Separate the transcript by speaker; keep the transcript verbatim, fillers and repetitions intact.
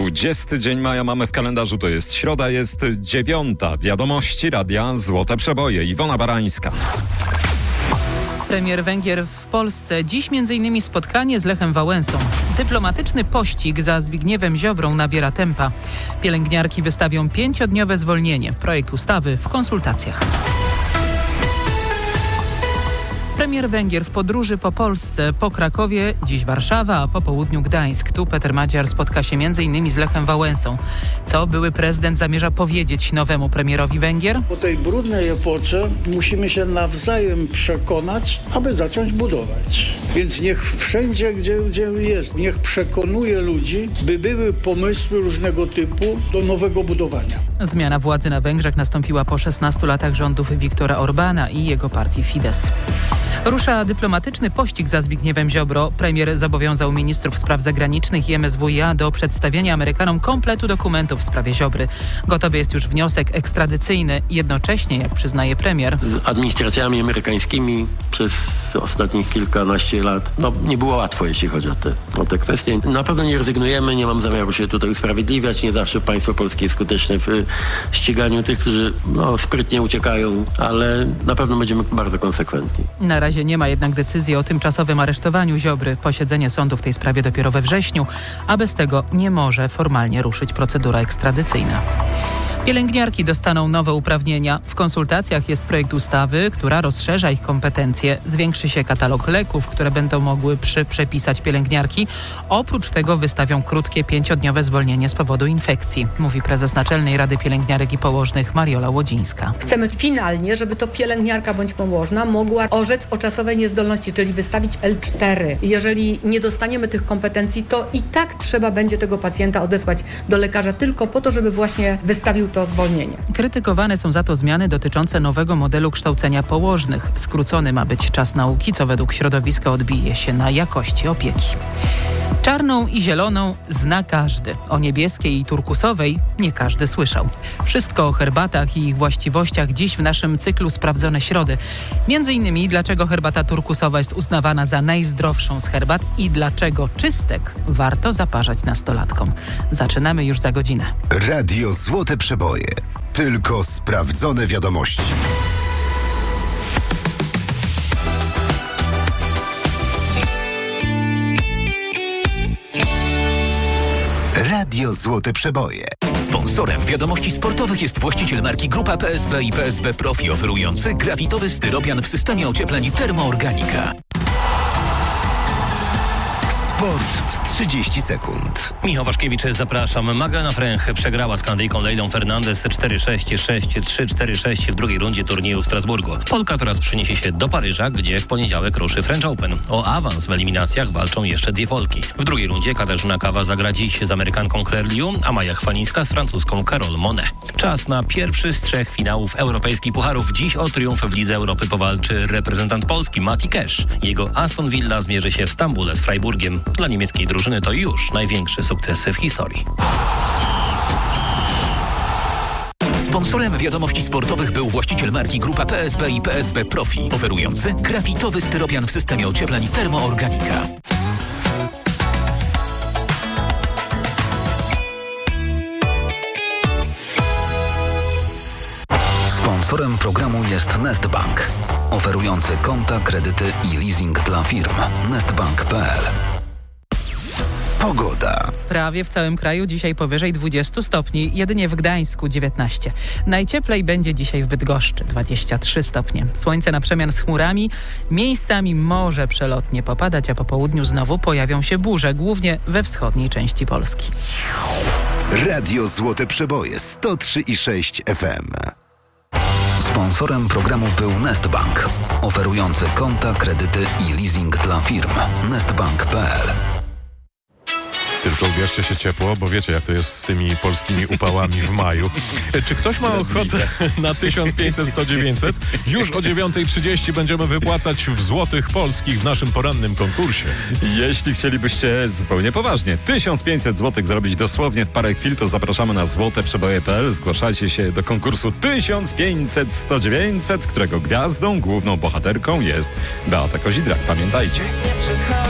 Speaker 1: dwudziesty dzień maja mamy w kalendarzu, to jest środa, jest dziewiąta. Wiadomości Radia Złote Przeboje. Iwona Barańska.
Speaker 2: Premier Węgier w Polsce. Dziś między innymi spotkanie z Lechem Wałęsą. Dyplomatyczny pościg za Zbigniewem Ziobrą nabiera tempa. Pielęgniarki wystawią pięciodniowe zwolnienie. Projekt ustawy w konsultacjach. Premier Węgier w podróży po Polsce, po Krakowie, dziś Warszawa, a po południu Gdańsk. Tu Peter Madziar spotka się między innymi z Lechem Wałęsą. Co były prezydent zamierza powiedzieć nowemu premierowi Węgier?
Speaker 3: Po tej brudnej epoce musimy się nawzajem przekonać, aby zacząć budować. Więc niech wszędzie, gdzie, gdzie jest, niech przekonuje ludzi, by były pomysły różnego typu do nowego budowania.
Speaker 2: Zmiana władzy na Węgrzech nastąpiła po szesnastu latach rządów Viktora Orbána i jego partii Fidesz. Rusza dyplomatyczny pościg za Zbigniewem Ziobro. Premier zobowiązał ministrów spraw zagranicznych i M S W i A do przedstawienia Amerykanom kompletu dokumentów w sprawie Ziobry. Gotowy jest już wniosek ekstradycyjny. Jednocześnie, jak przyznaje premier,
Speaker 4: z administracjami amerykańskimi przez ostatnich kilkanaście lat no, nie było łatwo, jeśli chodzi o te, o te kwestie. Na pewno nie rezygnujemy, nie mam zamiaru się tutaj usprawiedliwiać. Nie zawsze państwo polskie jest skuteczne w ściganiu tych, którzy no, sprytnie uciekają, ale na pewno będziemy bardzo konsekwentni.
Speaker 2: Na razie nie ma jednak decyzji o tymczasowym aresztowaniu Ziobry. Posiedzenie sądu w tej sprawie dopiero we wrześniu, a bez tego nie może formalnie ruszyć procedura ekstradycyjna. Pielęgniarki dostaną nowe uprawnienia. W konsultacjach jest projekt ustawy, która rozszerza ich kompetencje. Zwiększy się katalog leków, które będą mogły przy, przepisać pielęgniarki. Oprócz tego wystawią krótkie, pięciodniowe zwolnienie z powodu infekcji, mówi prezes Naczelnej Rady Pielęgniarek i Położnych Mariola Łodzińska.
Speaker 5: Chcemy finalnie, żeby to pielęgniarka bądź położna mogła orzec o czasowej niezdolności, czyli wystawić L cztery. Jeżeli nie dostaniemy tych kompetencji, to i tak trzeba będzie tego pacjenta odesłać do lekarza tylko po to, żeby właśnie wystawił to zwolnienie.
Speaker 2: Krytykowane są za to zmiany dotyczące nowego modelu kształcenia położnych. Skrócony ma być czas nauki, co według środowiska odbije się na jakości opieki. Czarną i zieloną zna każdy. O niebieskiej i turkusowej nie każdy słyszał. Wszystko o herbatach i ich właściwościach dziś w naszym cyklu Sprawdzone Środy. Między innymi dlaczego herbata turkusowa jest uznawana za najzdrowszą z herbat i dlaczego czystek warto zaparzać nastolatkom. Zaczynamy już za godzinę.
Speaker 6: Radio Złote Przeboje. Tylko sprawdzone wiadomości. Radio Złote Przeboje.
Speaker 7: Sponsorem wiadomości sportowych jest właściciel marki Grupa P S B i P S B Profi, oferujący grafitowy styropian w systemie ociepleń Termoorganika.
Speaker 6: Sport w trzydzieści sekund.
Speaker 8: Michał Waszkiewicz, zapraszam. Magdalena Fręch przegrała z Kanadyjką Leilą Fernandez cztery sześć, sześć trzy, cztery sześć w drugiej rundzie turnieju w Strasburgu. Polka teraz przeniesie się do Paryża, gdzie w poniedziałek ruszy French Open. O awans w eliminacjach walczą jeszcze dwie Polki. W drugiej rundzie Katarzyna Kawa zagra dziś z Amerykanką Claire Liu, a Maja Chwalińska z francuską Carole Monet. Czas na pierwszy z trzech finałów europejskich pucharów. Dziś o triumf w Lidze Europy powalczy reprezentant Polski Mati Cash. Jego Aston Villa zmierzy się w Stambule z Freiburgiem. Dla niemieckiej drużyny to już największy sukces w historii.
Speaker 7: Sponsorem wiadomości sportowych był właściciel marki Grupa P S B i P S B Profi, oferujący grafitowy styropian w systemie ociepleń Termoorganika.
Speaker 9: Sponsorem programu jest Nestbank, oferujący konta, kredyty i leasing dla firm. nestbank kropka p l.
Speaker 6: Pogoda.
Speaker 2: Prawie w całym kraju dzisiaj powyżej dwudziestu stopni, jedynie w Gdańsku dziewiętnaście. Najcieplej będzie dzisiaj w Bydgoszczy, dwadzieścia trzy stopnie. Słońce na przemian z chmurami, miejscami może przelotnie popadać, a po południu znowu pojawią się burze, głównie we wschodniej części Polski.
Speaker 6: Radio Złote Przeboje sto trzy i sześć F M.
Speaker 9: Sponsorem programu był Nestbank, oferujący konta, kredyty i leasing dla firm. nestbank kropka p l.
Speaker 10: Tylko ubierzcie się ciepło, bo wiecie, jak to jest z tymi polskimi upałami w maju. Czy ktoś ma ochotę na tysiąc pięćset, sto, dziewięćset? Już o dziewiątej trzydzieści będziemy wypłacać w złotych polskich w naszym porannym konkursie.
Speaker 1: Jeśli chcielibyście zupełnie poważnie tysiąc pięćset złotych zrobić dosłownie w parę chwil, to zapraszamy na złote przeboje kropka p l. Zgłaszajcie się do konkursu tysiąc pięćset, sto, dziewięćset, którego gwiazdą, główną bohaterką jest Beata Kozidrak. Pamiętajcie.